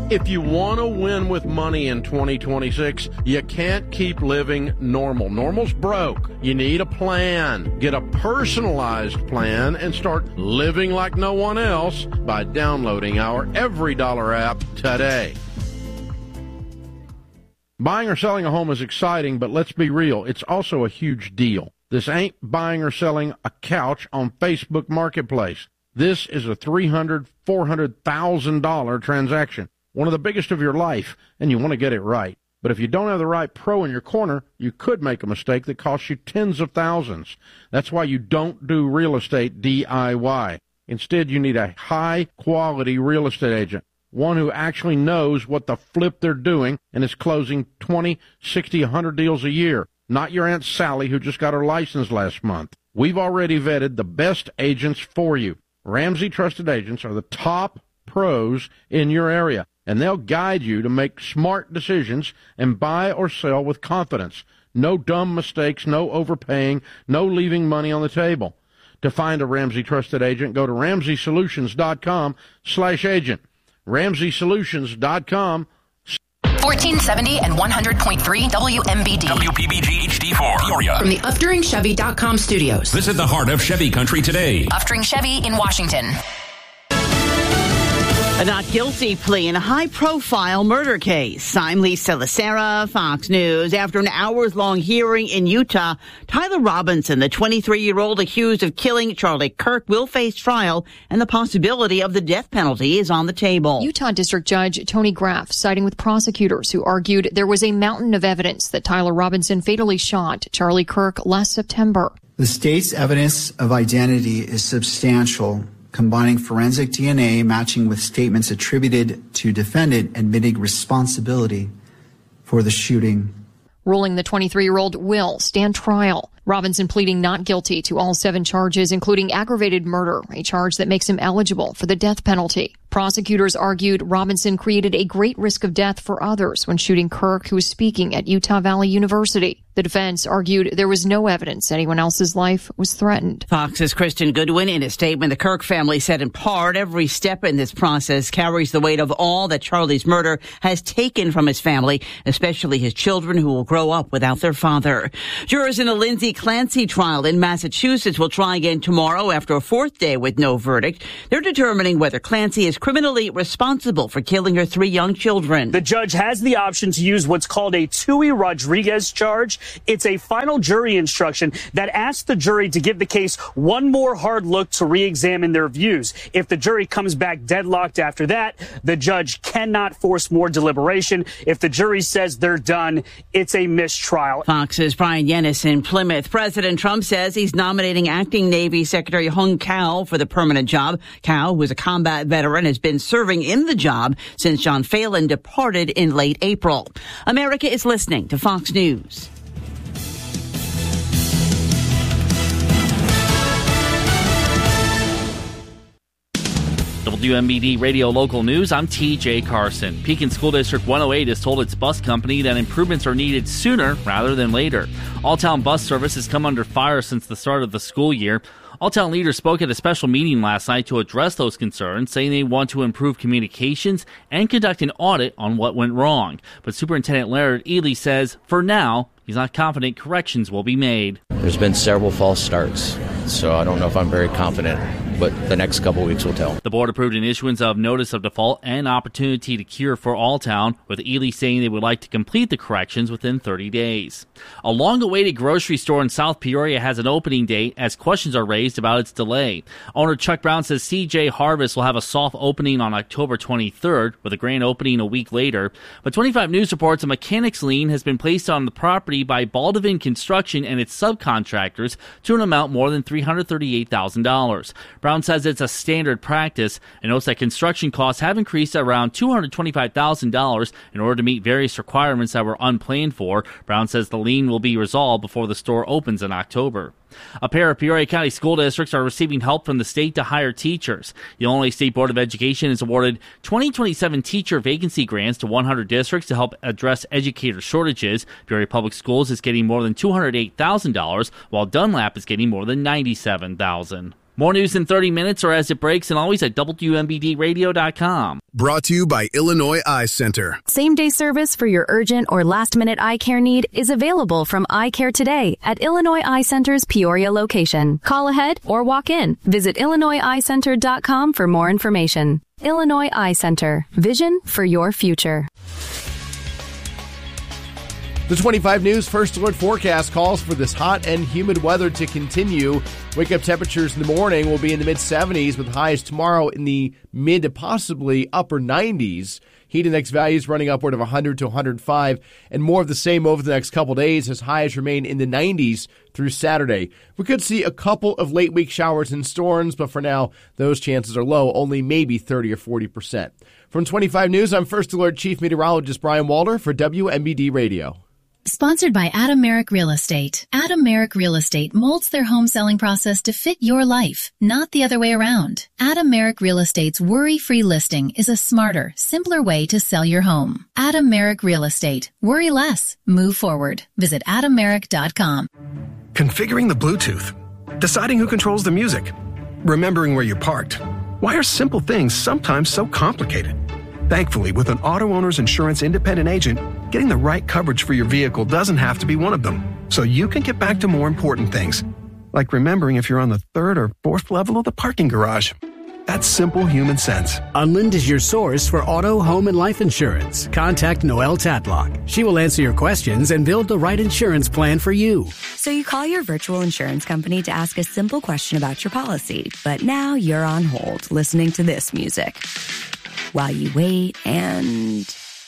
If you want to win with money in 2026, you can't keep living normal. Normal's broke. You need a plan. Get a personalized plan and start living like no one else by downloading our Every Dollar app today. Buying or selling a home is exciting, but let's be real, it's also a huge deal. This ain't buying or selling a couch on Facebook Marketplace. This is a $300,000, $400,000 transaction. One of the biggest of your life, and you want to get it right. But if you don't have the right pro in your corner, you could make a mistake that costs you tens of thousands. That's why you don't do real estate DIY. Instead, you need a high-quality real estate agent, one who actually knows what the flip they're doing and is closing 20, 60, 100 deals a year, not your Aunt Sally who just got her license last month. We've already vetted the best agents for you. Ramsey Trusted Agents are the top pros in your area, and they'll guide you to make smart decisions and buy or sell with confidence. No dumb mistakes, no overpaying, no leaving money on the table. To find a Ramsey Trusted Agent, go to RamseySolutions.com/agent. RamseySolutions.com. 1470 and 100.3 WMBD. WPBG HD4, Peoria. From the UpDuringChevy.com studios. This is the heart of Chevy country today. Upduring Chevy in Washington. A not guilty plea in a high-profile murder case. I'm Lisa Lacera, Fox News. After an hours-long hearing in Utah, Tyler Robinson, the 23-year-old accused of killing Charlie Kirk, will face trial, and the possibility of the death penalty is on the table. Utah District Judge Tony Graff siding with prosecutors who argued there was a mountain of evidence that Tyler Robinson fatally shot Charlie Kirk last September. The state's evidence of identity is substantial, combining forensic DNA matching with statements attributed to defendant admitting responsibility for the shooting. Ruling the 23-year-old will stand trial. Robinson pleading not guilty to all 7 charges, including aggravated murder, a charge that makes him eligible for the death penalty. Prosecutors argued Robinson created a great risk of death for others when shooting Kirk, who was speaking at Utah Valley University. The defense argued there was no evidence anyone else's life was threatened. Fox's Kristen Goodwin, in a statement, the Kirk family said in part, every step in this process carries the weight of all that Charlie's murder has taken from his family, especially his children who will grow up without their father. Jurors in the Lindsay Clancy trial in Massachusetts will try again tomorrow after a 4th day with no verdict. They're determining whether Clancy is criminally responsible for killing her 3 young children. The judge has the option to use what's called a Tui Rodriguez charge. It's a final jury instruction that asks the jury to give the case one more hard look to re-examine their views. If the jury comes back deadlocked after that, the judge cannot force more deliberation. If the jury says they're done, it's a mistrial. Fox's Brian Yennis in Plymouth. President Trump says he's nominating acting Navy Secretary Hung Cao for the permanent job. Cao, who is a combat veteran, has been serving in the job since John Phelan departed in late April. America is listening to Fox News. WMBD Radio Local News, I'm TJ Carson. Pekin School District 108 has told its bus company that improvements are needed sooner rather than later. All-town bus service has come under fire since the start of the school year. All-town leaders spoke at a special meeting last night to address those concerns, saying they want to improve communications and conduct an audit on what went wrong. But Superintendent Laird Ely says, for now, he's not confident corrections will be made. There's been several false starts, so I don't know if I'm very confident, but the next couple weeks will tell. The board approved an issuance of notice of default and opportunity to cure for Alltown, with Ely saying they would like to complete the corrections within 30 days. A long-awaited grocery store in South Peoria has an opening date as questions are raised about its delay. Owner Chuck Brown says CJ Harvest will have a soft opening on October 23rd, with a grand opening a week later. But 25 News reports a mechanics lien has been placed on the property by Baldwin Construction and its subcontractors to an amount more than $338,000. Brown says it's a standard practice and notes that construction costs have increased around $225,000 in order to meet various requirements that were unplanned for. Brown says the lien will be resolved before the store opens in October. A pair of Peoria County school districts are receiving help from the state to hire teachers. The Illinois State Board of Education has awarded 2027 teacher vacancy grants to 100 districts to help address educator shortages. Peoria Public Schools is getting more than $208,000, while Dunlap is getting more than $97,000. More news in 30 minutes or as it breaks, and always at WMBDradio.com. Brought to you by Illinois Eye Center. Same-day service for your urgent or last-minute eye care need is available from Eye Care Today at Illinois Eye Center's Peoria location. Call ahead or walk in. Visit IllinoisEyeCenter.com for more information. Illinois Eye Center. Vision for your future. The 25 News First Alert forecast calls for this hot and humid weather to continue. Wake-up temperatures in the morning will be in the mid-70s with highs tomorrow in the mid to possibly upper 90s. Heat index values running upward of 100 to 105, and more of the same over the next couple days as highs remain in the 90s through Saturday. We could see a couple of late-week showers and storms, but for now, those chances are low, only maybe 30 or 40%. From 25 News, I'm First Alert Chief Meteorologist Brian Walter for WMBD Radio. Sponsored by Adam Merrick Real Estate. Adam Merrick Real Estate molds their home selling process to fit your life, not the other way around. Adam Merrick Real Estate's worry-free listing is a smarter, simpler way to sell your home. Adam Merrick Real Estate. Worry less. Move forward. Visit AdamMerrick.com. Configuring the Bluetooth. Deciding who controls the music. Remembering where you parked. Why are simple things sometimes so complicated? Thankfully, with an auto owner's insurance independent agent, getting the right coverage for your vehicle doesn't have to be one of them. So you can get back to more important things, like remembering if you're on the third or fourth level of the parking garage. That's simple human sense. Unlind is your source for auto, home, and life insurance. Contact Noelle Tatlock. She will answer your questions and build the right insurance plan for you. So you call your virtual insurance company to ask a simple question about your policy, but now you're on hold listening to this music. While you wait and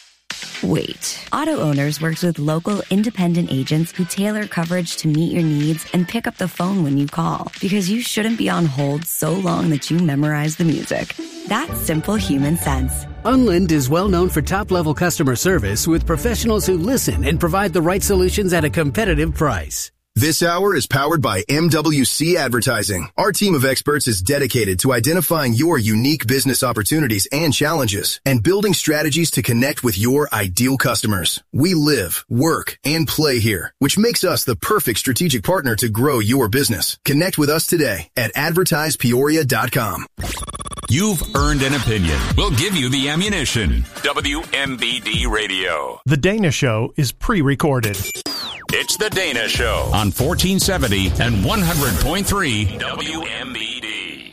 wait. Auto Owners works with local independent agents who tailor coverage to meet your needs and pick up the phone when you call, because you shouldn't be on hold so long that you memorize the music. That's simple human sense. Unlind is well known for top-level customer service with professionals who listen and provide the right solutions at a competitive price. This hour is powered by MWC Advertising. Our team of experts is dedicated to identifying your unique business opportunities and challenges and building strategies to connect with your ideal customers. We live, work, and play here, which makes us the perfect strategic partner to grow your business. Connect with us today at advertisepeoria.com. You've earned an opinion. We'll give you the ammunition. WMBD Radio. The Dana Show is pre-recorded. It's The Dana Show on 1470 and 100.3 WMBD.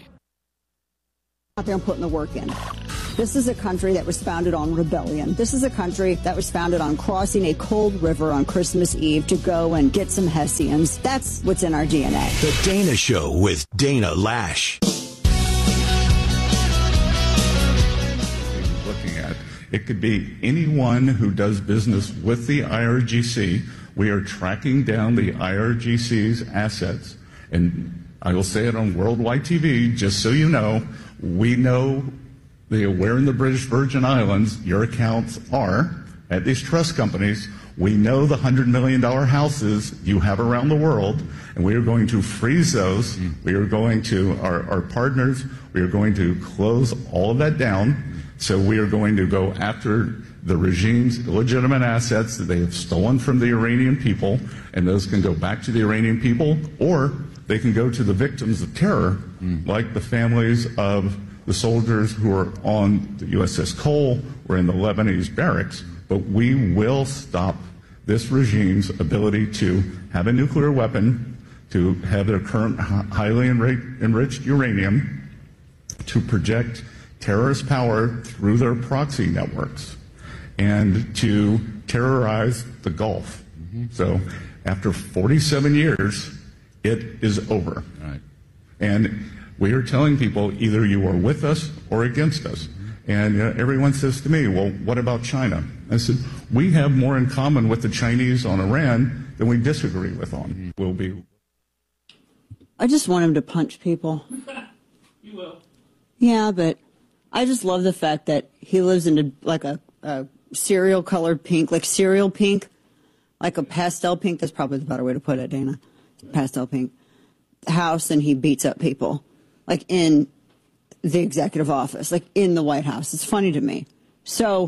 Out there and putting the work in. This is a country that was founded on rebellion. This is a country that was founded on crossing a cold river on Christmas Eve to go and get some Hessians. That's what's in our DNA. The Dana Show with Dana Lash. Looking at it could be anyone who does business with the IRGC. We are tracking down the IRGC's assets, and I will say it on worldwide TV, just so you know, we know where in the British Virgin Islands your accounts are at these trust companies. We know the $100 million houses you have around the world, and we are going to freeze those. We are going to, our partners, we are going to close all of that down. So we are going to go after the regime's illegitimate assets that they have stolen from the Iranian people, and those can go back to the Iranian people, or they can go to the victims of terror, like the families of the soldiers who are on the USS Cole or in the Lebanese barracks. But we will stop this regime's ability to have a nuclear weapon, to have their current highly enriched uranium, to project terrorist power through their proxy networks, and to terrorize the Gulf. So after 47 years, it is over. Right. And we are telling people either you are with us or against us. And everyone says to me, well, what about China? I said, we have more in common with the Chinese on Iran than we disagree with on. We'll be. I just want him to punch people. You will. Yeah, but I just love the fact that he lives in a cereal colored pink, like cereal pink, like a pastel pink. That's probably the better way to put it, Dana. Pastel pink house, and he beats up people, like in the executive office, like in the White House. It's funny to me. So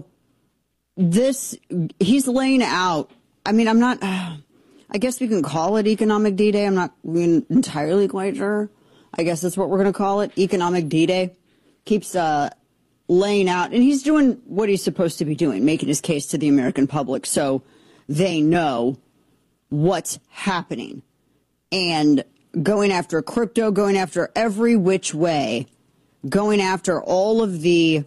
he's laying out. I mean, I'm not. I guess we can call it economic D-Day. I'm not entirely quite sure. I guess that's what we're going to call it, economic D-Day, keeps laying out, and he's doing what he's supposed to be doing, making his case to the American public so they know what's happening. And going after crypto, going after every which way, going after all of the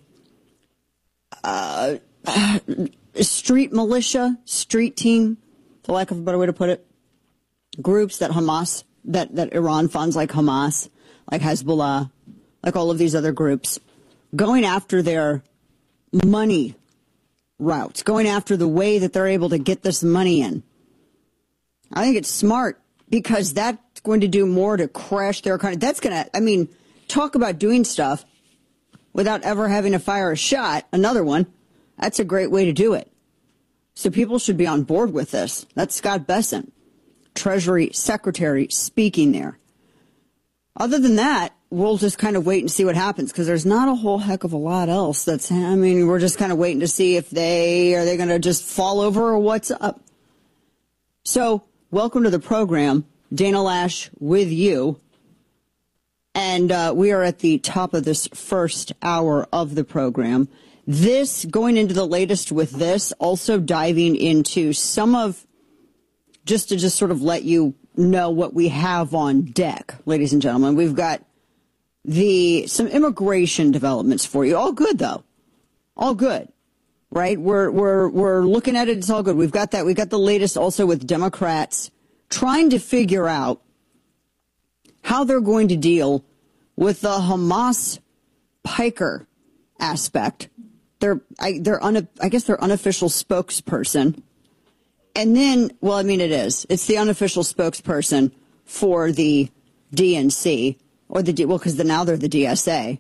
street militia, street team, for lack of a better way to put it, groups that Hamas, that Iran funds, like Hamas, like Hezbollah, like all of these other groups, going after their money routes, going after the way that they're able to get this money in. I think it's smart because that's going to do more to crash their economy. That's going to, I mean, talk about doing stuff without ever having to fire a shot, another one. That's a great way to do it. So people should be on board with this. That's Scott Bessent, Treasury Secretary, speaking there. Other than that, we'll just kind of wait and see what happens because there's not a whole heck of a lot else that's, I mean, we're just kind of waiting to see if are they going to just fall over or what's up. So welcome to the program. Dana Lash with you. And we are at the top of this first hour of the program. This, going into the latest with this, also diving into some of, just to just sort of let you know what we have on deck, ladies and gentlemen. We've got some immigration developments for you. All good, though. All good, right? We're looking at it. It's all good. We've got that. We've got the latest also with Democrats trying to figure out how they're going to deal with the Hamas piker aspect. I guess their unofficial spokesperson. And then, well, I mean, it's the unofficial spokesperson for the DNC or because now they're the DSA.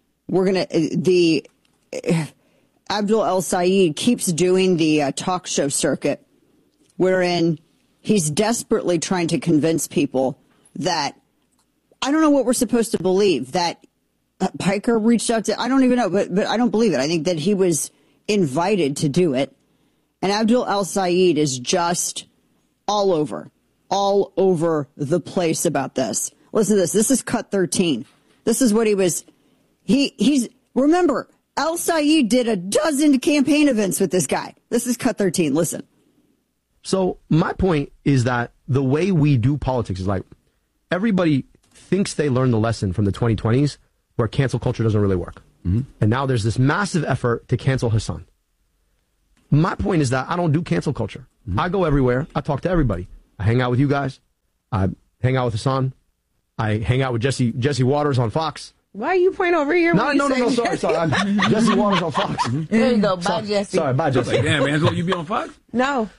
Abdul El-Sayed keeps doing the talk show circuit wherein he's desperately trying to convince people that, I don't know what we're supposed to believe, that Piker reached out to, I don't even know, but I don't believe it. I think that he was invited to do it. And Abdul El-Sayed is just all over the place about this. Listen to this. This is cut 13. This is what he was. Remember, El-Sayed did a dozen campaign events with this guy. This is cut 13. Listen. So my point is that the way we do politics is like everybody thinks they learned the lesson from the 2020s where cancel culture doesn't really work. Mm-hmm. And now there's this massive effort to cancel Hassan. My point is that I don't do cancel culture. Mm-hmm. I go everywhere. I talk to everybody. I hang out with you guys. I hang out with Hassan. I hang out with Jesse Waters on Fox. Why are you pointing over here? No, sorry. I'm Jesse Waters on Fox. There you go. Bye, Jesse. Sorry, bye, Jesse. Like, damn, man, you be on Fox? No.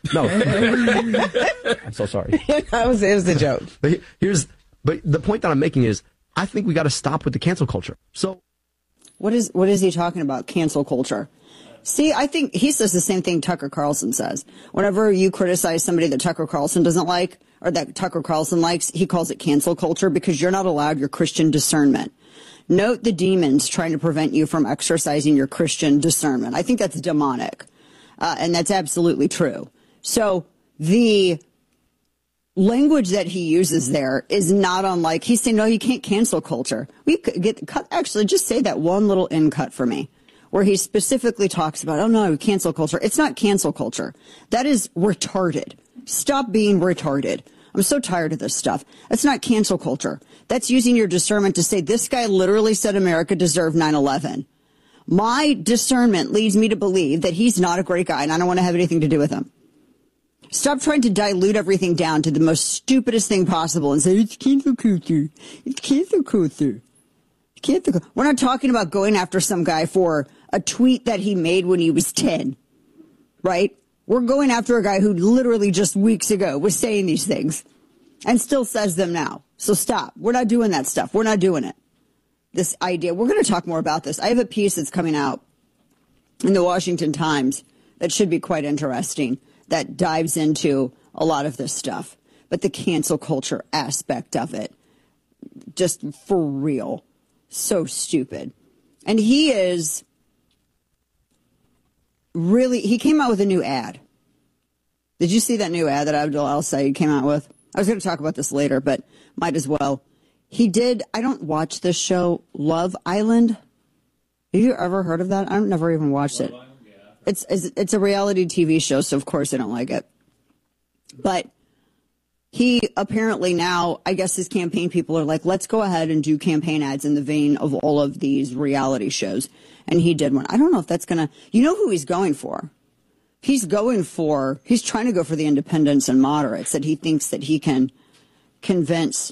I'm so sorry. It was a joke. But the point that I'm making is I think we got to stop with the cancel culture. So what is he talking about? Cancel culture. See, I think he says the same thing Tucker Carlson says. Whenever you criticize somebody that Tucker Carlson doesn't like or that Tucker Carlson likes, he calls it cancel culture because you're not allowed your Christian discernment. Note the demons trying to prevent you from exercising your Christian discernment. I think that's demonic, and that's absolutely true. So the language that he uses there is not unlike, he's saying, no, you can't cancel culture. Actually, just say that one little in cut for me, where he specifically talks about, oh no, cancel culture. It's not cancel culture. That is retarded. Stop being retarded. I'm so tired of this stuff. That's not cancel culture. That's using your discernment to say this guy literally said America deserved 9/11. My discernment leads me to believe that he's not a great guy and I don't want to have anything to do with him. Stop trying to dilute everything down to the most stupidest thing possible and say, it's cancel culture. It's cancel culture. We're not talking about going after some guy for a tweet that he made when he was 10, right? We're going after a guy who literally just weeks ago was saying these things and still says them now. So stop. We're not doing that stuff. We're not doing it. This idea. We're going to talk more about this. I have a piece that's coming out in the Washington Times that should be quite interesting that dives into a lot of this stuff. But the cancel culture aspect of it, just for real, so stupid. And he is really, he came out with a new ad. Did you see that new ad that Abdul El-Sayed came out with? I was going to talk about this later, but might as well. He did, I don't watch this show, Love Island. Have you ever heard of that? I've never even watched it. It's a reality TV show, so of course I don't like it. But he apparently now, I guess his campaign people are like, let's go ahead and do campaign ads in the vein of all of these reality shows. And he did one. I don't know if that's going to, you know who he's going for? He's trying to go for the independents and moderates that he thinks that he can convince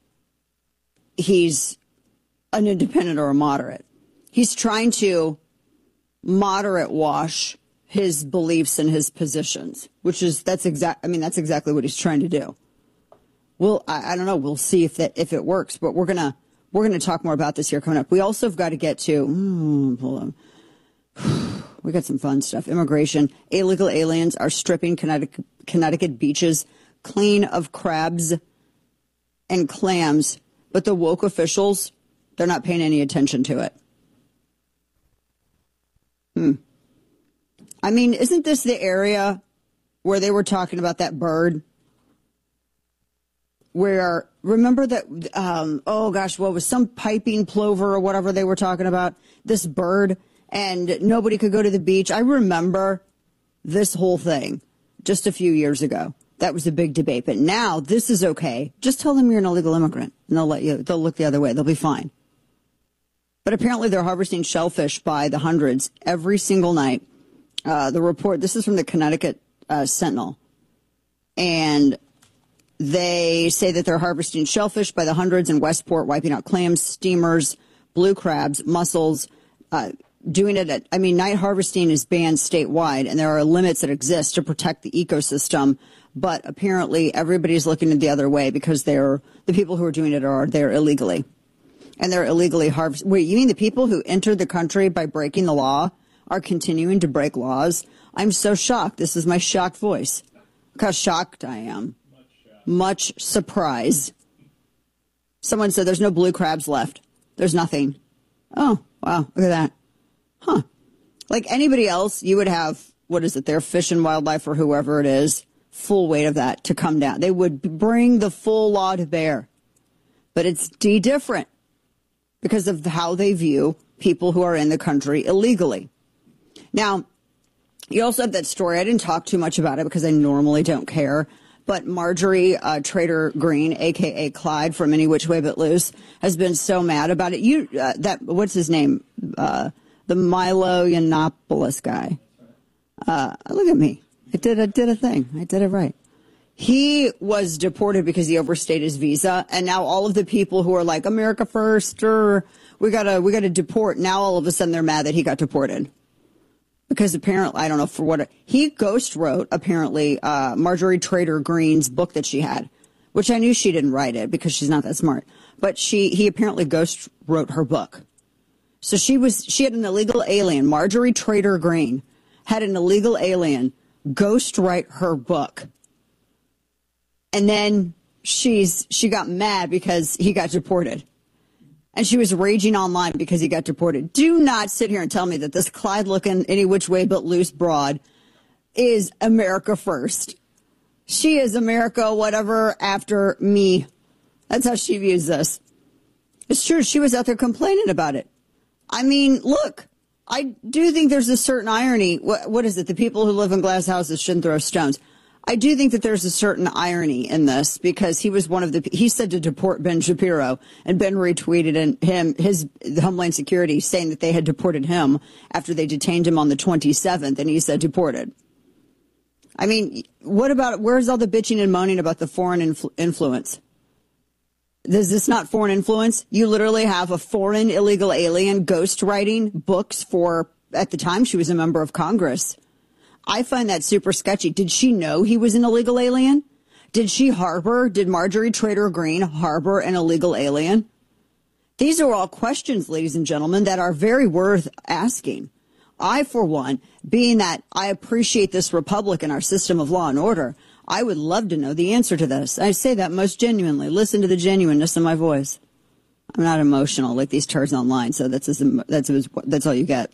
he's an independent or a moderate. He's trying to moderate wash his beliefs and his positions, that's exactly what he's trying to do. Well, I don't know. We'll see if it works, but we're gonna talk more about this here coming up. We also have got to get to hold on. We got some fun stuff. Immigration. Illegal aliens are stripping Connecticut beaches clean of crabs and clams, but the woke officials, they're not paying any attention to it. I mean, isn't this the area where they were talking about that bird? Where, remember that, what was some piping plover or whatever they were talking about? This bird, and nobody could go to the beach. I remember this whole thing just a few years ago. That was a big debate. But now this is okay. Just tell them you're an illegal immigrant, and they'll look the other way. They'll be fine. But apparently they're harvesting shellfish by the hundreds every single night. The report, this is from the Connecticut Sentinel, and they say that they're harvesting shellfish by the hundreds in Westport, wiping out clams, steamers, blue crabs, mussels, doing it at, night harvesting is banned statewide, and there are limits that exist to protect the ecosystem, but apparently everybody's looking the other way because the people who are doing it are there illegally. And they're illegally harvesting. Wait, you mean the people who entered the country by breaking the law are continuing to break laws? I'm so shocked. This is my shocked voice. Look how shocked I am. Much surprise. Someone said there's no blue crabs left. There's nothing. Oh, wow. Look at that. Huh. Like anybody else, you would have, their Fish and Wildlife or whoever it is, full weight of that to come down. They would bring the full law to bear. But it's different because of how they view people who are in the country illegally. Now, you also have that story. I didn't talk too much about it because I normally don't care. But Marjorie Trader Green, a.k.a. Clyde from Any Which Way But Loose, has been so mad about it. What's his name? The Milo Yiannopoulos guy. Look at me. I did a thing. I did it right. He was deported because he overstayed his visa, and now all of the people who are like America first, or we gotta deport. Now all of a sudden they're mad that he got deported because apparently I don't know for what he ghost wrote. Apparently, Marjorie Trader Green's book that she had, which I knew she didn't write it because she's not that smart, but he apparently ghost wrote her book. So she had an illegal alien. Marjorie Trader Green had an illegal alien ghost write her book. And then she got mad because he got deported. And she was raging online because he got deported. Do not sit here and tell me that this Clyde-looking Any Which Way But Loose broad is America first. She is America whatever after me. That's how she views this. It's true. She was out there complaining about it. I mean, look, I do think there's a certain irony. What is it? The people who live in glass houses shouldn't throw stones. I do think that there's a certain irony in this because he was he said to deport Ben Shapiro, and Ben retweeted his Homeland Security saying that they had deported him after they detained him on the 27th, and he said deported. I mean, where's all the bitching and moaning about the foreign influence? Is this not foreign influence? You literally have a foreign illegal alien ghostwriting books for, at the time she was a member of Congress. I find that super sketchy. Did she know he was an illegal alien? Did Marjorie Trader Green harbor an illegal alien? These are all questions, ladies and gentlemen, that are very worth asking. I, for one, being that I appreciate this republic and our system of law and order, I would love to know the answer to this. I say that most genuinely. Listen to the genuineness in my voice. I'm not emotional like these turds online, so that's all you get.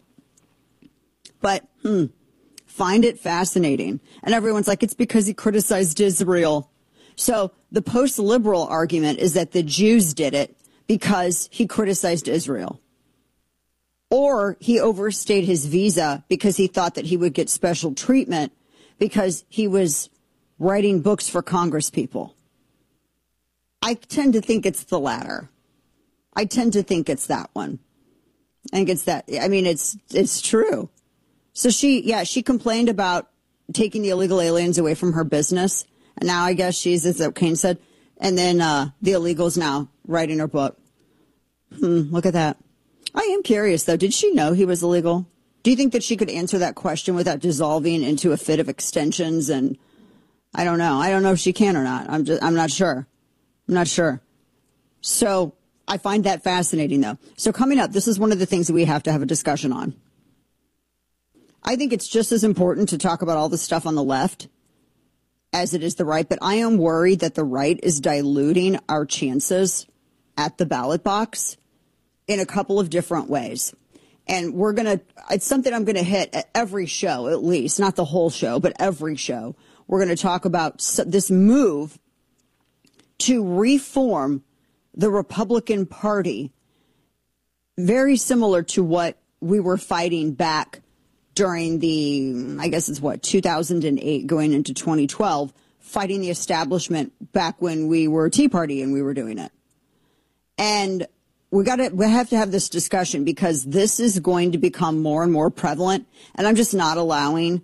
But, find it fascinating. And everyone's like, it's because he criticized Israel. So the post-liberal argument is that the Jews did it because he criticized Israel. Or he overstayed his visa because he thought that he would get special treatment because he was writing books for Congress people. I tend to think it's the latter. I tend to think it's that one. I think it's that. I mean, it's true. So she complained about taking the illegal aliens away from her business. And now I guess she's, as Kane said, and then the illegals now writing her book. Look at that. I am curious, though. Did she know he was illegal? Do you think that she could answer that question without dissolving into a fit of extensions? And I don't know. I don't know if she can or not. I'm not sure. I'm not sure. So I find that fascinating, though. So coming up, this is one of the things that we have to have a discussion on. I think it's just as important to talk about all the stuff on the left as it is the right, but I am worried that the right is diluting our chances at the ballot box in a couple of different ways. And it's something I'm going to hit at every show, at least, not the whole show, but every show. We're going to talk about this move to reform the Republican Party, very similar to what we were fighting back during the, I guess it's 2008 going into 2012, fighting the establishment back when we were Tea Party and we were doing it. And we have to have this discussion because this is going to become more and more prevalent. And I'm just not allowing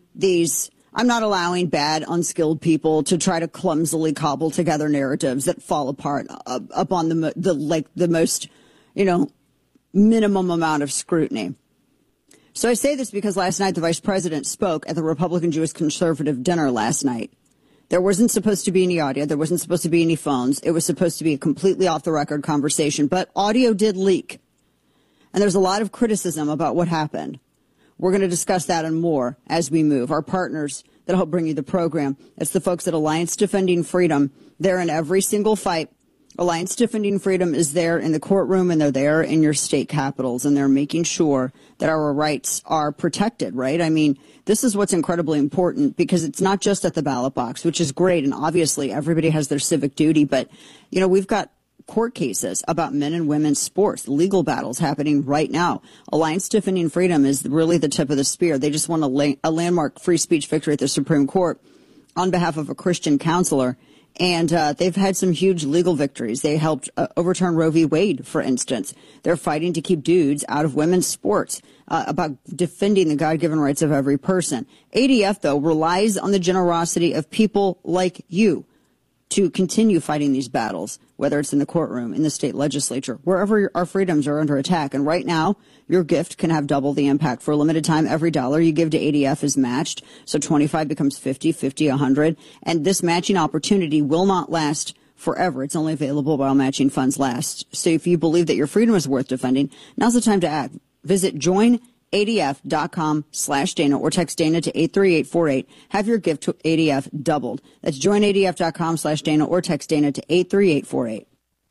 bad, unskilled people to try to clumsily cobble together narratives that fall apart upon the most, minimum amount of scrutiny. So I say this because last night the vice president spoke at the Republican Jewish Conservative dinner last night. There wasn't supposed to be any audio. There wasn't supposed to be any phones. It was supposed to be a completely off-the-record conversation, but audio did leak. And there's a lot of criticism about what happened. We're going to discuss that and more as we move. Our partners that help bring you the program, it's the folks at Alliance Defending Freedom. They're in every single fight. Alliance Defending Freedom is there in the courtroom, and they're there in your state capitals, and they're making sure that our rights are protected, right? I mean, this is what's incredibly important because it's not just at the ballot box, which is great, and obviously everybody has their civic duty, but, we've got court cases about men and women's sports, legal battles happening right now. Alliance Defending Freedom is really the tip of the spear. They just won a landmark free speech victory at the Supreme Court on behalf of a Christian counselor. And they've had some huge legal victories. They helped overturn Roe v. Wade, for instance. They're fighting to keep dudes out of women's sports, about defending the God-given rights of every person. ADF, though, relies on the generosity of people like you to continue fighting these battles, whether it's in the courtroom, in the state legislature, wherever our freedoms are under attack. And right now, your gift can have double the impact. For a limited time, every dollar you give to ADF is matched. So 25 becomes 50, 50, 100. And this matching opportunity will not last forever. It's only available while matching funds last. So if you believe that your freedom is worth defending, now's the time to act. Visit joinadf.com/Dana or text Dana to 83848. Have your gift to ADF doubled. That's joinadf.com/Dana or text Dana to 83848.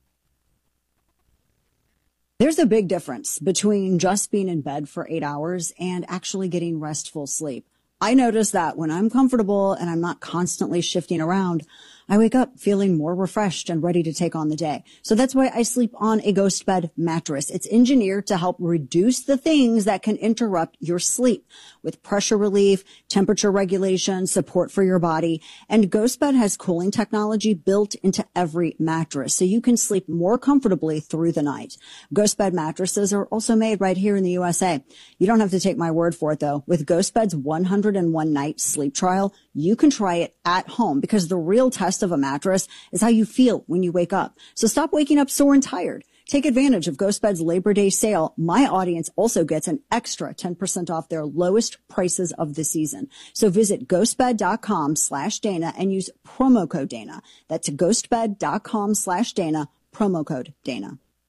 There's a big difference between just being in bed for 8 hours and actually getting restful sleep. I notice that when I'm comfortable and I'm not constantly shifting around, I wake up feeling more refreshed and ready to take on the day. So that's why I sleep on a Ghost Bed mattress. It's engineered to help reduce the things that can interrupt your sleep with pressure relief, temperature regulation, support for your body. And Ghost Bed has cooling technology built into every mattress, so you can sleep more comfortably through the night. Ghost Bed mattresses are also made right here in the USA. You don't have to take my word for it, though. With Ghost Bed's 101 night sleep trial, you can try it at home because the real test of a mattress is how you feel when you wake up. So stop waking up sore and tired. Take advantage of Ghost Bed's Labor Day sale. My audience also gets an extra 10% off their lowest prices of the season. So visit ghostbed.com/Dana and use promo code Dana. That's ghostbed.com/Dana, promo code Dana.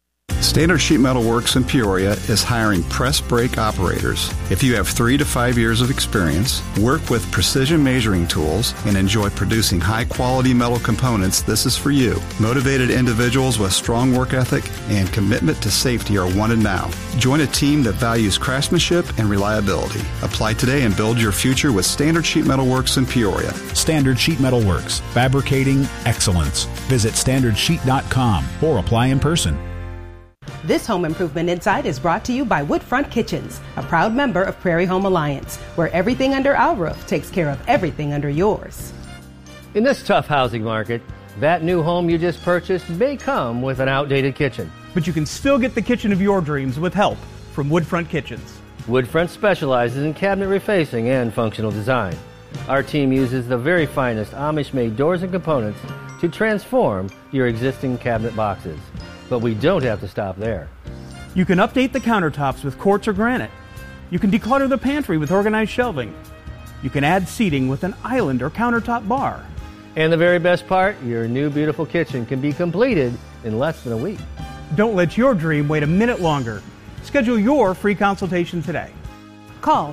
Standard Sheet Metal Works in Peoria is hiring press brake operators. If you have 3 to 5 years of experience, work with precision measuring tools, and enjoy producing high-quality metal components, this is for you. Motivated individuals with strong work ethic and commitment to safety are wanted now. Join a team that values craftsmanship and reliability. Apply today and build your future with Standard Sheet Metal Works in Peoria. Standard Sheet Metal Works, fabricating excellence. Visit standardsheet.com or apply in person. This Home Improvement Insight is brought to you by Woodfront Kitchens, a proud member of Prairie Home Alliance, where everything under our roof takes care of everything under yours. In this tough housing market, that new home you just purchased may come with an outdated kitchen. But you can still get the kitchen of your dreams with help from Woodfront Kitchens. Woodfront specializes in cabinet refacing and functional design. Our team uses the very finest Amish-made doors and components to transform your existing cabinet boxes. But we don't have to stop there. You can update the countertops with quartz or granite. You can declutter the pantry with organized shelving. You can add seating with an island or countertop bar. And the very best part, your new beautiful kitchen can be completed in less than a week. Don't let your dream wait a minute longer. Schedule your free consultation today. Call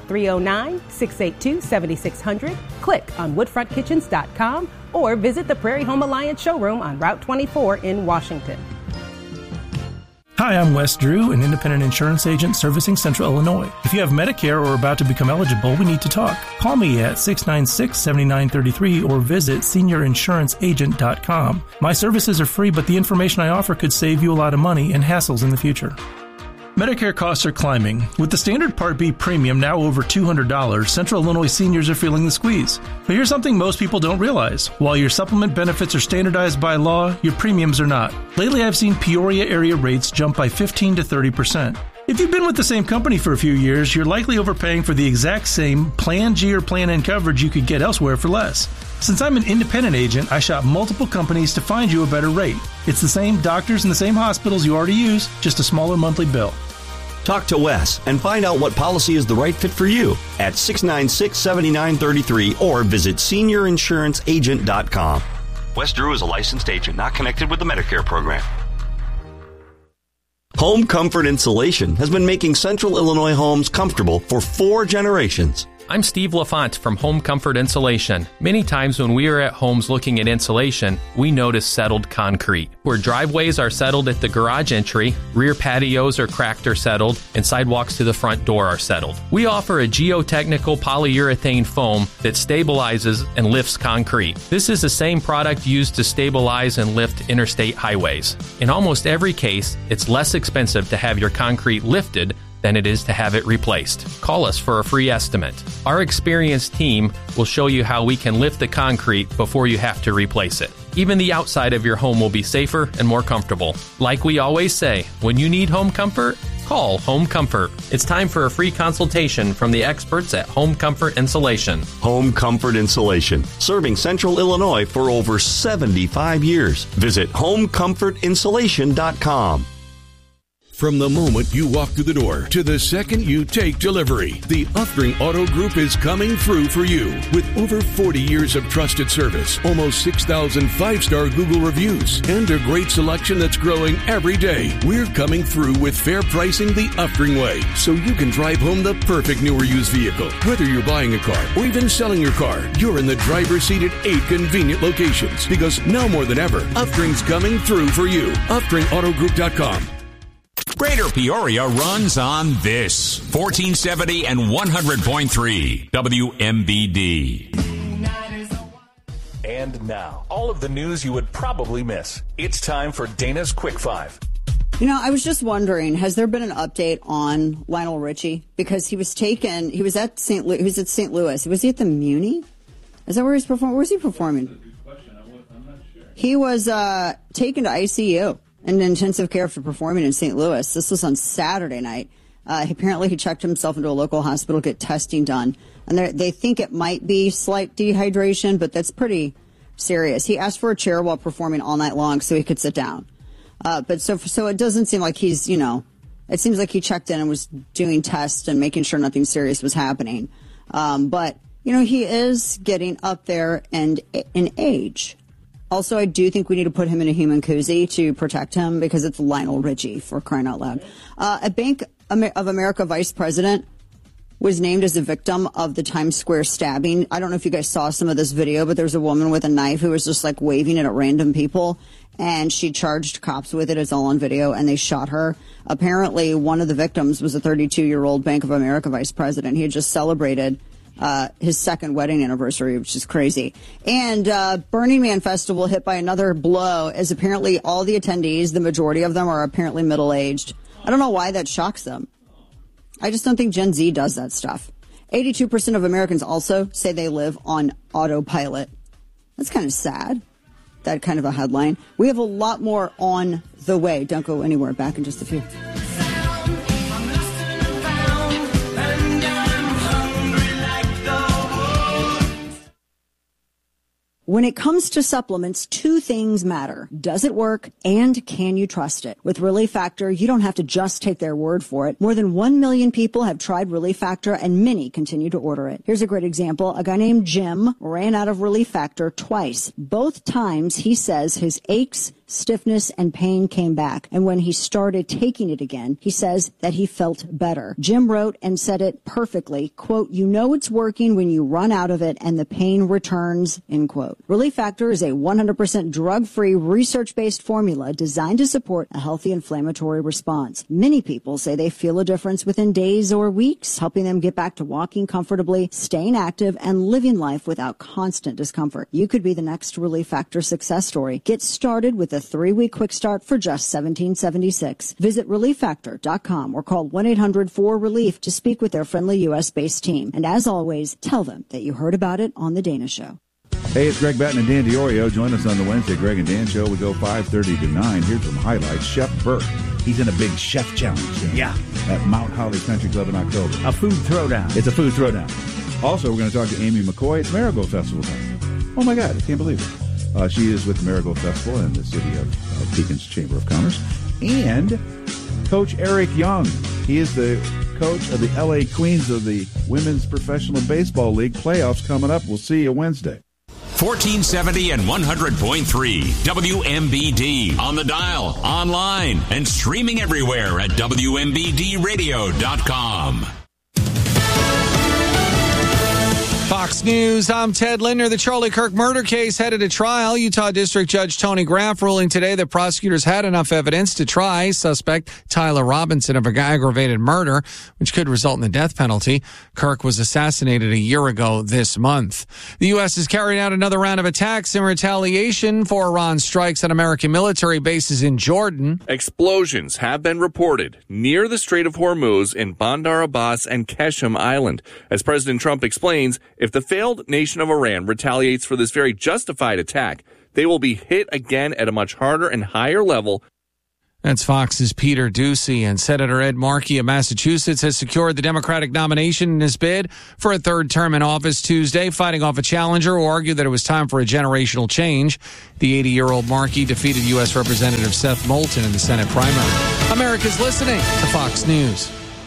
309-682-7600, click on woodfrontkitchens.com, or visit the Prairie Home Alliance showroom on Route 24 in Washington. Hi, I'm Wes Drew, an independent insurance agent servicing Central Illinois. If you have Medicare or are about to become eligible, we need to talk. Call me at 696-7933 or visit seniorinsuranceagent.com. My services are free, but the information I offer could save you a lot of money and hassles in the future. Medicare costs are climbing. With the standard Part B premium now over $200, Central Illinois seniors are feeling the squeeze. But here's something most people don't realize. While your supplement benefits are standardized by law, your premiums are not. Lately, I've seen Peoria area rates jump by 15 to 30%. If you've been with the same company for a few years, you're likely overpaying for the exact same Plan G or Plan N coverage you could get elsewhere for less. Since I'm an independent agent, I shop multiple companies to find you a better rate. It's the same doctors and the same hospitals you already use, just a smaller monthly bill. Talk to Wes and find out what policy is the right fit for you at 696-7933 or visit seniorinsuranceagent.com. Wes Drew is a licensed agent not connected with the Medicare program. Home Comfort Insulation has been making Central Illinois homes comfortable for 4 generations. I'm Steve LaFont from Home Comfort Insulation. Many times when we are at homes looking at insulation, we notice settled concrete. Where driveways are settled at the garage entry, rear patios are cracked or settled, and sidewalks to the front door are settled. We offer a geotechnical polyurethane foam that stabilizes and lifts concrete. This is the same product used to stabilize and lift interstate highways. In almost every case, it's less expensive to have your concrete lifted than it is to have it replaced. Call us for a free estimate. Our experienced team will show you how we can lift the concrete before you have to replace it. Even the outside of your home will be safer and more comfortable. Like we always say, when you need home comfort, call Home Comfort. It's time for a free consultation from the experts at Home Comfort Insulation. Home Comfort Insulation, serving Central Illinois for over 75 years. Visit homecomfortinsulation.com. From the moment you walk through the door to the second you take delivery, the Uftring Auto Group is coming through for you. With over 40 years of trusted service, almost 6,000 5-star Google reviews, and a great selection that's growing every day, we're coming through with fair pricing the Uftring way, so you can drive home the perfect new or used vehicle. Whether you're buying a car or even selling your car, you're in the driver's seat at 8 convenient locations, because now more than ever, Uftring's coming through for you. UftingAutoGroup.com. Greater Peoria runs on this 1470 and 100.3 WMBD. And now, all of the news you would probably miss. It's time for Dana's Quick 5. You know, I was just wondering, has there been an update on Lionel Richie? Because he was at St. Louis. Was he at the Muni? Is that where he's performing? Where's he performing? That's a good question. I'm not sure. He was taken to ICU in intensive care for performing in St. Louis. This was on Saturday night. Apparently he checked himself into a local hospital to get testing done. And they think it might be slight dehydration, but that's pretty serious. He asked for a chair while performing all night long so he could sit down. But so it doesn't seem like he's, it seems like he checked in and was doing tests and making sure nothing serious was happening. But he is getting up there and in age. Also, I do think we need to put him in a human koozie to protect him because it's Lionel Richie, for crying out loud. A Bank of America vice president was named as a victim of the Times Square stabbing. I don't know if you guys saw some of this video, but there's a woman with a knife who was just like waving it at random people, and she charged cops with it. It's all on video, and they shot her. Apparently, one of the victims was a 32-year-old Bank of America vice president. He had just celebrated his second wedding anniversary, which is crazy. And Burning Man Festival hit by another blow, as apparently all the attendees, the majority of them, are apparently middle-aged. I don't know why that shocks them. I just don't think Gen Z does that stuff. 82% of Americans also say they live on autopilot. That's kind of sad, that kind of a headline. We have a lot more on the way. Don't go anywhere. Back in just a few. When it comes to supplements, two things matter. Does it work, and can you trust it? With Relief Factor, you don't have to just take their word for it. More than 1 million people have tried Relief Factor, and many continue to order it. Here's a great example. A guy named Jim ran out of Relief Factor twice. Both times, he says his aches, stiffness, and pain came back. And when he started taking it again, he says that he felt better. Jim wrote and said it perfectly, quote, "You know it's working when you run out of it and the pain returns," end quote. Relief Factor is a 100% drug-free, research-based formula designed to support a healthy inflammatory response. Many people say they feel a difference within days or weeks, helping them get back to walking comfortably, staying active, and living life without constant discomfort. You could be the next Relief Factor success story. Get started with a 3-week quick start for just $17.76. Visit ReliefFactor.com or call 1-800-4RELIEF to speak with their friendly U.S.-based team. And as always, tell them that you heard about it on The Dana Show. Hey, it's Greg Batten and Dan DiOrio. Join us on the Wednesday Greg and Dan Show. We go 5:30 to 9. Here's some highlights. Chef Burke. He's in a big chef challenge. Yeah. At Mount Holly Country Club in October. A food throwdown. It's a food throwdown. Also, we're going to talk to Amy McCoy. It's Marigold Festival time. Oh, my God. I can't believe it. She is with the Marigold Festival in the city of Beacon's Chamber of Commerce. And Coach Eric Young. He is the coach of the L.A. Queens of the Women's Professional Baseball League. Playoffs coming up. We'll see you Wednesday. 1470 and 100.3 WMBD on the dial, online, and streaming everywhere at WMBDradio.com. Fox News, I'm Ted Linder. The Charlie Kirk murder case headed to trial. Utah District Judge Tony Graff ruling today that prosecutors had enough evidence to try suspect Tyler Robinson of aggravated murder, which could result in the death penalty. Kirk was assassinated a year ago this month. The U.S. is carrying out another round of attacks in retaliation for Iran's strikes on American military bases in Jordan. Explosions have been reported near the Strait of Hormuz in Bandar Abbas and Qeshm Island. As President Trump explains, if the failed nation of Iran retaliates for this very justified attack, they will be hit again at a much harder and higher level. That's Fox's Peter Doocy. And Senator Ed Markey of Massachusetts has secured the Democratic nomination in his bid for a third term in office Tuesday, fighting off a challenger who argued that it was time for a generational change. The 80-year-old Markey defeated U.S. Representative Seth Moulton in the Senate primary. America's listening to Fox News.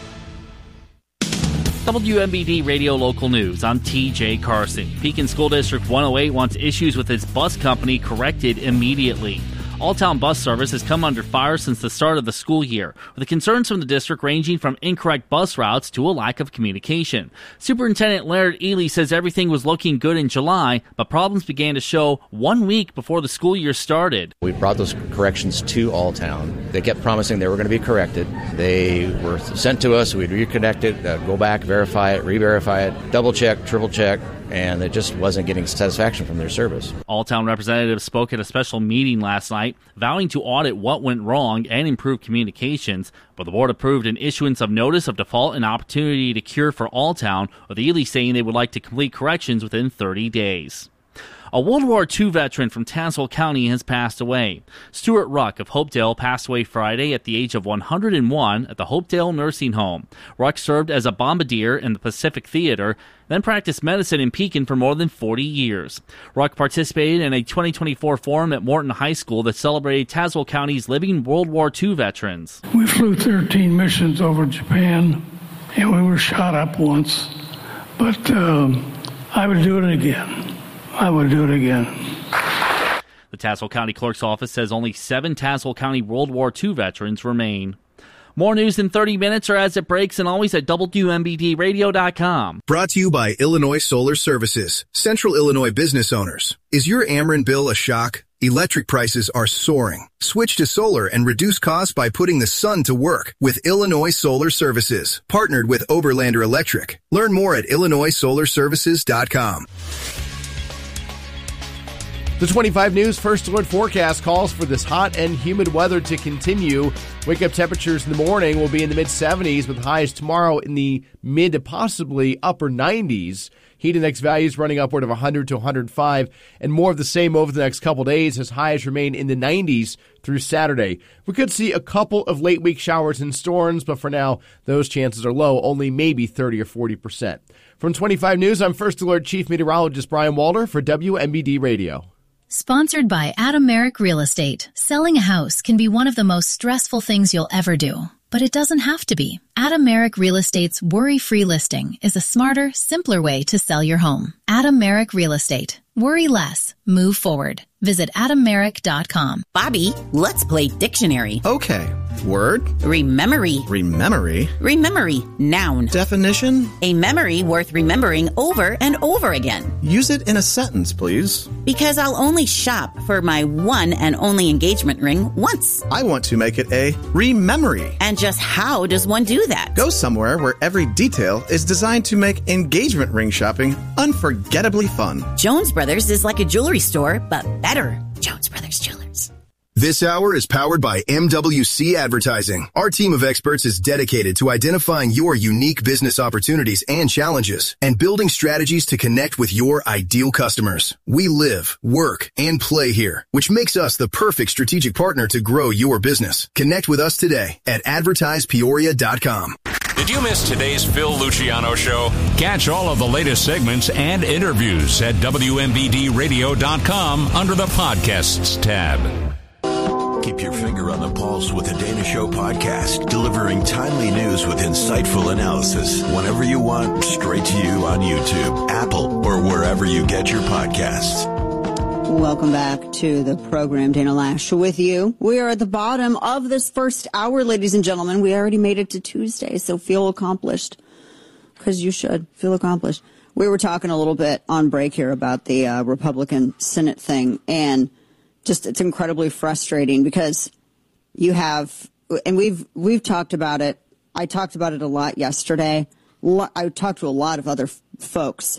WMBD Radio Local News. I'm TJ Carson. Pekin School District 108 wants issues with its bus company corrected immediately. All-town bus service has come under fire since the start of the school year, with the concerns from the district ranging from incorrect bus routes to a lack of communication. Superintendent Laird Ely says everything was looking good in July, but problems began to show 1 week before the school year started. We brought those corrections to All-Town. They kept promising they were going to be corrected. They were sent to us. We'd reconnect it, go back, verify it, re-verify it, double-check, triple-check, and it just wasn't getting satisfaction from their service. All-Town representatives spoke at a special meeting last night, vowing to audit what went wrong and improve communications, but the board approved an issuance of notice of default and opportunity to cure for All-Town, with Ely saying they would like to complete corrections within 30 days. A World War II veteran from Tazewell County has passed away. Stuart Ruck of Hopedale passed away Friday at the age of 101 at the Hopedale Nursing Home. Ruck served as a bombardier in the Pacific Theater, then practiced medicine in Pekin for more than 40 years. Ruck participated in a 2024 forum at Morton High School that celebrated Tazewell County's living World War II veterans. We flew 13 missions over Japan, and we were shot up once, but I would do it again. I would do it again. The The Tazewell County Clerk's Office says only 7 Tazewell County World War II veterans remain. More news in 30 minutes or as it breaks, and always at WMBDradio.com. Brought to you by Illinois Solar Services, Central Illinois business owners. Is your Ameren bill a shock? Electric prices are soaring. Switch to solar and reduce costs by putting the sun to work with Illinois Solar Services, partnered with Oberlander Electric. Learn more at IllinoisSolarServices.com. The 25 News First Alert forecast calls for this hot and humid weather to continue. Wake-up temperatures in the morning will be in the mid-70s with highs tomorrow in the mid to possibly upper 90s. Heat index values running upward of 100 to 105, and more of the same over the next couple days as highs remain in the 90s through Saturday. We could see a couple of late-week showers and storms, but for now, those chances are low, only maybe 30 or 40%. From 25 News, I'm First Alert Chief Meteorologist Brian Walter for WMBD Radio. Sponsored by Adam Merrick Real Estate. Selling a house can be one of the most stressful things you'll ever do, but it doesn't have to be. Adam Merrick Real Estate's worry-free listing is a smarter, simpler way to sell your home. Adam Merrick Real Estate. Worry less. Move forward. Visit AdamMerrick.com. Bobby, let's play dictionary. Okay. Word. Rememory. Rememory. Rememory. Noun. Definition. A memory worth remembering over and over again. Use it in a sentence, please. Because I'll only shop for my one and only engagement ring once. I want to make it a rememory. And just how does one do that? Go somewhere where every detail is designed to make engagement ring shopping unforgettably fun. Jones Brothers is like a jewelry store, but better. Jones Brothers Jewelers. This hour is powered by MWC Advertising. Our team of experts is dedicated to identifying your unique business opportunities and challenges and building strategies to connect with your ideal customers. We live, work, and play here, which makes us the perfect strategic partner to grow your business. Connect with us today at advertisepeoria.com. Did you miss today's Phil Luciano Show? Catch all of the latest segments and interviews at WMBDradio.com under the Podcasts tab. Keep your finger on the pulse with the Dana Show podcast, delivering timely news with insightful analysis whenever you want, straight to you on YouTube, Apple, or wherever you get your podcasts. Welcome back to the program. Dana Lash with you. We are at the bottom of this first hour, ladies and gentlemen. We already made it to Tuesday, so feel accomplished, because you should feel accomplished. We were talking a little bit on break here about the Republican Senate thing, and just it's incredibly frustrating because you have, and we've talked about it. I talked about it a lot yesterday. I talked to a lot of other folks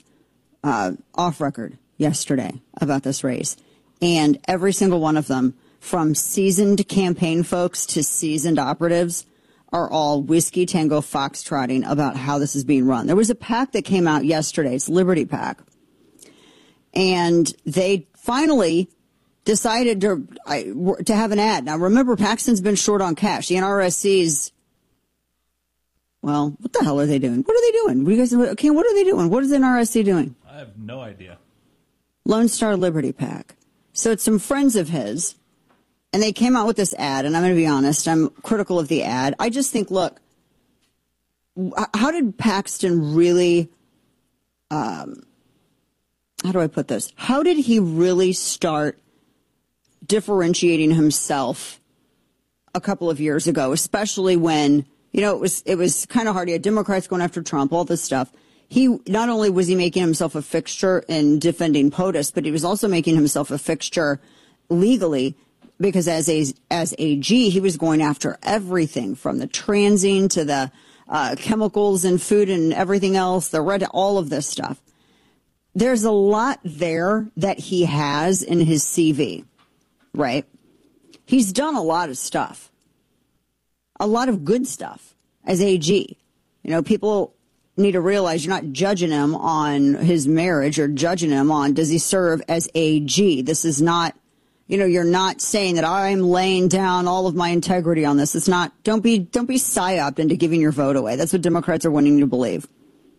off record yesterday about this race, and every single one of them, from seasoned campaign folks to seasoned operatives, are all whiskey tango foxtrotting about how this is being run. There was a PAC that came out yesterday. It's Liberty PAC, and they finally decided to have an ad. Now, remember, Paxton's been short on cash. The NRSC's, well, what the hell are they doing? What are they doing? What do you guys? Okay, what are they doing? What is the NRSC doing? I have no idea. Lone Star Liberty PAC. So it's some friends of his, and they came out with this ad, and I'm going to be honest, I'm critical of the ad. I just think, look, how did Paxton really, how do I put this? How did he really start differentiating himself a couple of years ago, especially when, you know, it was kind of hard. He had Democrats going after Trump, all this stuff. He not only was he making himself a fixture in defending POTUS, but he was also making himself a fixture legally, because as AG, he was going after everything from the transing to the chemicals in food and everything else, the red, all of this stuff. There's a lot there that he has in his CV, right? He's done a lot of stuff, a lot of good stuff as AG. You know, people need to realize you're not judging him on his marriage or judging him on does he serve as AG. This is not, you know, you're not saying that I'm laying down all of my integrity on this. It's not, don't be psyoped into giving your vote away. That's what Democrats are wanting you to believe.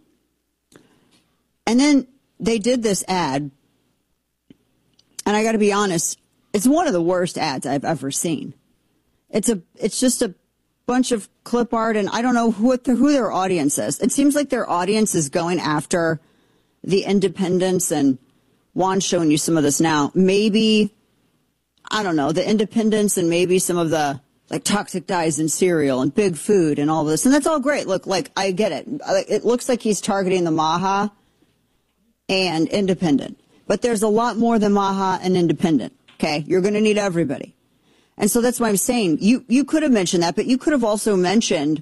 And then they did this ad, and I got to be honest, it's one of the worst ads I've ever seen. It's just a bunch of clip art, and I don't know who their audience is. It seems like their audience is going after the independents, and Juan's showing you some of this now. Maybe I don't know, the independence and maybe some of the like toxic dyes in cereal and big food and all this. And that's all great. Look, like, I get it. It looks like he's targeting the Maha and independent. But there's a lot more than Maha and independent. Okay? You're going to need everybody. And so that's why I'm saying you could have mentioned that, but you could have also mentioned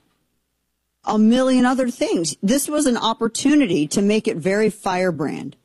a million other things. This was an opportunity to make it very firebrand.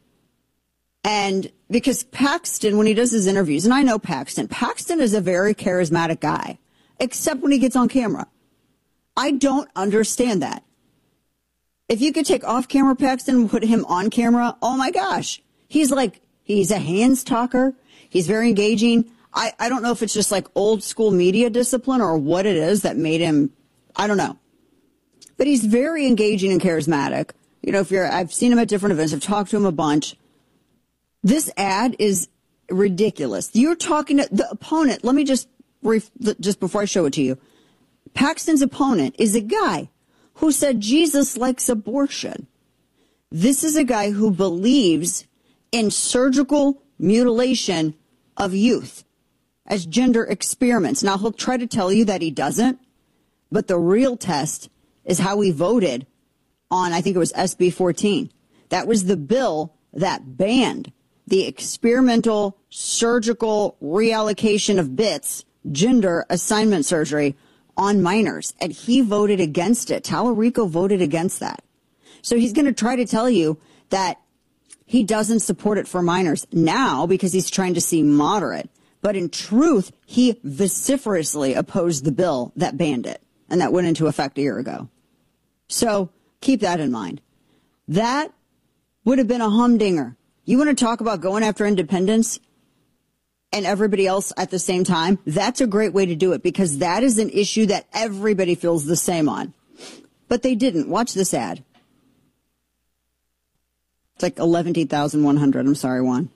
And because Paxton, when he does his interviews, and I know Paxton is a very charismatic guy, except when he gets on camera. I don't understand that. If you could take off-camera Paxton and put him on camera, oh my gosh. He's a hands talker. He's very engaging. I don't know if it's just like old school media discipline or what it is that made him, I don't know. But he's very engaging and charismatic. You know, I've seen him at different events. I've talked to him a bunch. This ad is ridiculous. You're talking to the opponent. Let me just before I show it to you. Paxton's opponent is a guy who said Jesus likes abortion. This is a guy who believes in surgical mutilation of youth as gender experiments. Now, he'll try to tell you that he doesn't, but the real test is how he voted on, I think it was SB 14. That was the bill that banned the experimental surgical reallocation of bits, gender assignment surgery on minors. And he voted against it. Tallarico voted against that. So he's going to try to tell you that he doesn't support it for minors now because he's trying to seem moderate. But in truth, he vociferously opposed the bill that banned it. And that went into effect a year ago. So keep that in mind. That would have been a humdinger. You want to talk about going after independence and everybody else at the same time? That's a great way to do it because that is an issue that everybody feels the same on. But they didn't. Watch this ad. It's like 11,100. I'm sorry, Juan.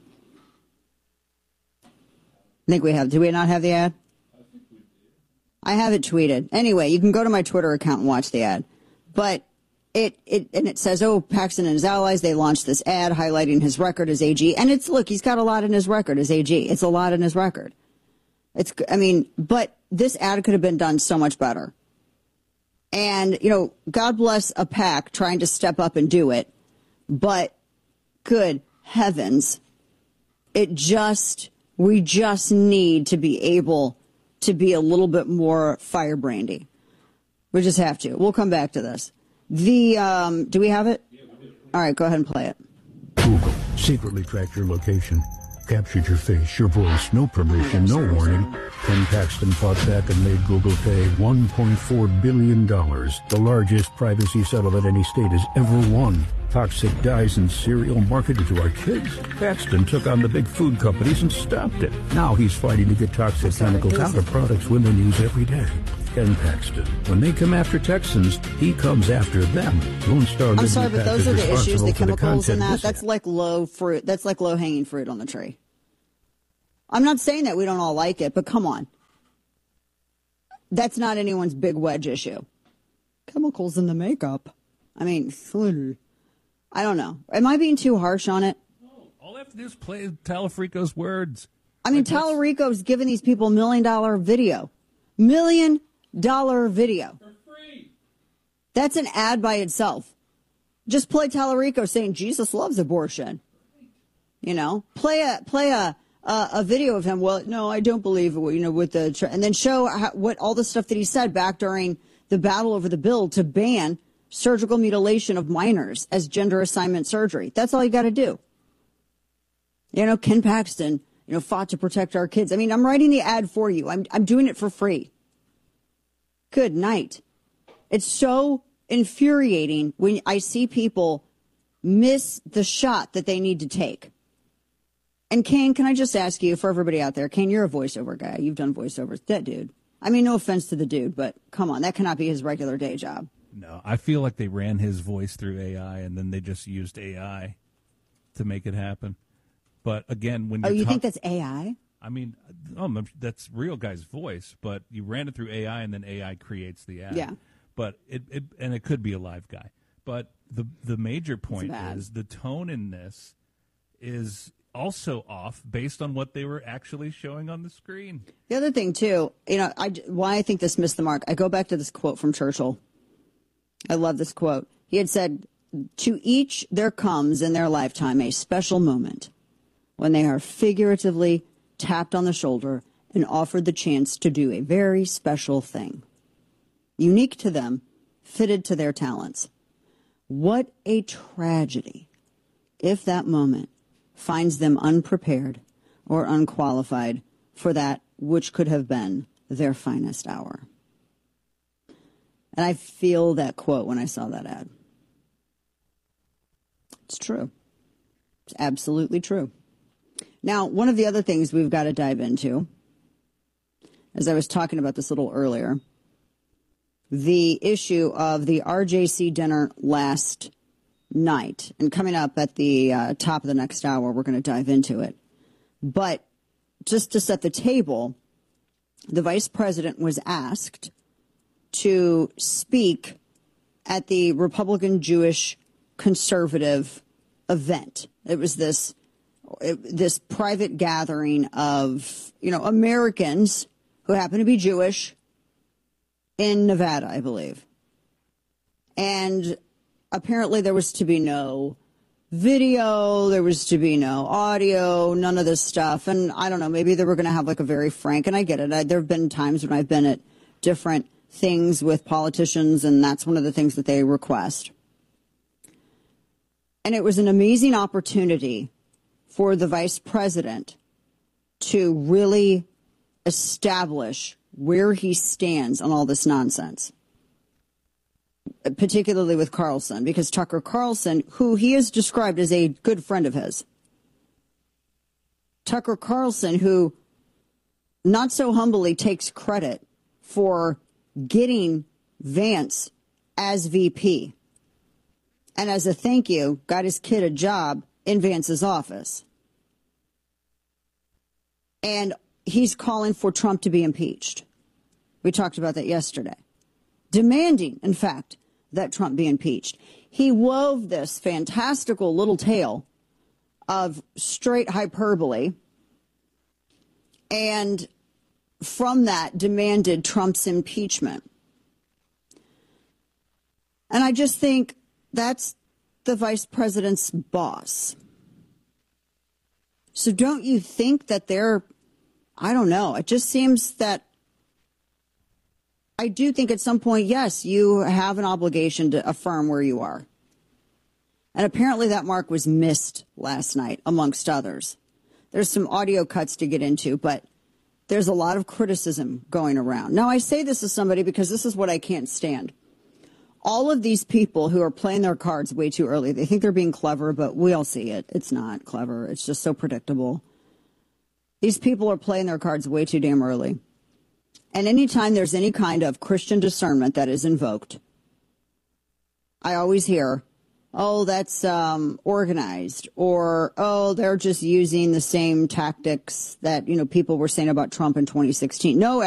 I think we have. Do we not have the ad? I have it tweeted. Anyway, you can go to my Twitter account and watch the ad. But it says, oh, Paxton and his allies, they launched this ad highlighting his record as AG. And look, he's got a lot in his record as AG. It's a lot in his record. But this ad could have been done so much better. And, God bless a PAC trying to step up and do it. But good heavens, we just need to be able to be a little bit more firebrandy. We just have to. We'll come back to this. Do we have it? Yeah, we do. All right, go ahead and play it. Google secretly tracked your location, captured your face, your voice, no permission, no warning. Ken Paxton fought back and made Google pay $1.4 billion, the largest privacy settlement any state has ever won. Toxic dyes and cereal marketed to our kids. Paxton took on the big food companies and stopped it. Now he's fighting to get toxic chemicals out of products women use every day. Ken Paxton. When they come after Texans, he comes after them. Lone Star I'm sorry, but those are the issues, the chemicals and that. That's like low fruit. That's like low-hanging fruit on the tree. I'm not saying that we don't all like it, but come on. That's not anyone's big wedge issue. Chemicals in the makeup. I mean, I don't know. Am I being too harsh on it? No, all I have to do is play Tallarico's words. I mean, Tallarico's giving these people $1 million video. $1 million video. For free. That's an ad by itself. Just play Tallarico saying Jesus loves abortion. Play a video of him. Well, no, I don't believe it. And then show what all the stuff that he said back during the battle over the bill to ban surgical mutilation of minors as gender assignment surgery. That's all you got to do. Ken Paxton, fought to protect our kids. I mean, I'm writing the ad for you. I'm doing it for free. Good night. It's so infuriating when I see people miss the shot that they need to take. And Kane, can I just ask you, for everybody out there, Kane, you're a voiceover guy. You've done voiceovers. That dude. I mean, no offense to the dude, but come on, that cannot be his regular day job. No, I feel like they ran his voice through AI and then they just used AI to make it happen. But again, when you think that's AI? I mean, that's real guy's voice, but you ran it through AI and then AI creates the ad. Yeah. But it could be a live guy. But the major point is the tone in this is also off based on what they were actually showing on the screen. The other thing, too, why I think this missed the mark, I go back to this quote from Churchill. I love this quote. He had said, "To each there comes in their lifetime a special moment when they are figuratively tapped on the shoulder and offered the chance to do a very special thing, unique to them, fitted to their talents. What a tragedy if that moment finds them unprepared or unqualified for that which could have been their finest hour." And I feel that quote when I saw that ad. It's true. It's absolutely true. Now, one of the other things we've got to dive into, as I was talking about this a little earlier, the issue of the RJC dinner last night. And coming up at the top of the next hour, we're going to dive into it. But just to set the table, the vice president was asked to speak at the Republican Jewish conservative event. It was this private gathering of, Americans who happen to be Jewish in Nevada, I believe. And apparently there was to be no video, there was to be no audio, none of this stuff. And I don't know, maybe they were going to have like a very frank, and I get it. There have been times when I've been at different things with politicians, and that's one of the things that they request. And it was an amazing opportunity for the vice president to really establish where he stands on all this nonsense, particularly with Carlson, because Tucker Carlson, who he has described as a good friend of his, Tucker Carlson, who not so humbly takes credit for getting Vance as VP, and as a thank you, got his kid a job in Vance's office. And he's calling for Trump to be impeached. We talked about that yesterday. Demanding, in fact, that Trump be impeached. He wove this fantastical little tale of straight hyperbole, and from that demanded Trump's impeachment. And I just think that's the vice president's boss. So don't you think that I don't know, it just seems that I do think at some point, yes, you have an obligation to affirm where you are. And apparently that mark was missed last night, amongst others. There's some audio cuts to get into, but there's a lot of criticism going around. Now, I say this as somebody because this is what I can't stand. All of these people who are playing their cards way too early, they think they're being clever, but we all see it. It's not clever. It's just so predictable. These people are playing their cards way too damn early. And anytime there's any kind of Christian discernment that is invoked, I always hear, oh, that's organized, or, oh, they're just using the same tactics that, people were saying about Trump in 2016. No,